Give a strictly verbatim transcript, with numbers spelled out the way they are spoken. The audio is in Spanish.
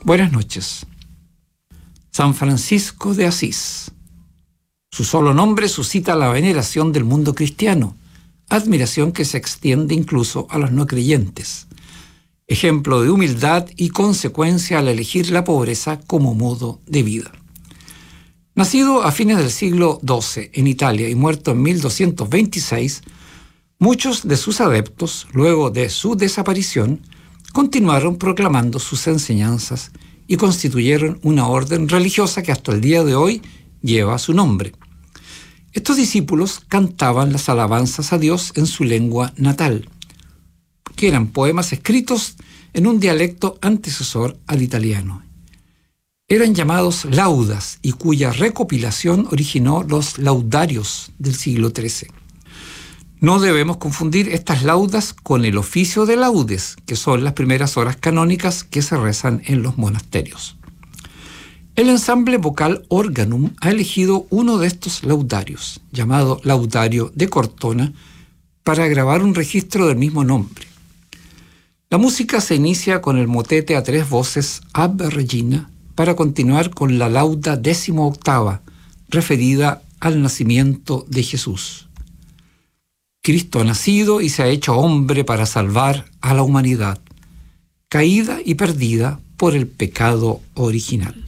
Buenas noches. San Francisco de Asís. Su solo nombre suscita la veneración del mundo cristiano, admiración que se extiende incluso a los no creyentes. Ejemplo de humildad y consecuencia al elegir la pobreza como modo de vida. Nacido a fines del siglo doce en Italia y muerto en mil doscientos veintiséis, muchos de sus adeptos, luego de su desaparición, continuaron proclamando sus enseñanzas y constituyeron una orden religiosa que hasta el día de hoy lleva su nombre. Estos discípulos cantaban las alabanzas a Dios en su lengua natal, que eran poemas escritos en un dialecto antecesor al italiano. Eran llamados laudas y cuya recopilación originó los laudarios del siglo trece. No debemos confundir estas laudas con el oficio de laudes, que son las primeras horas canónicas que se rezan en los monasterios. El ensamble vocal Organum ha elegido uno de estos laudarios, llamado Laudario de Cortona, para grabar un registro del mismo nombre. La música se inicia con el motete a tres voces Ave Regina, para continuar con la lauda décimo octava, referida al nacimiento de Jesús. Cristo ha nacido y se ha hecho hombre para salvar a la humanidad, caída y perdida por el pecado original.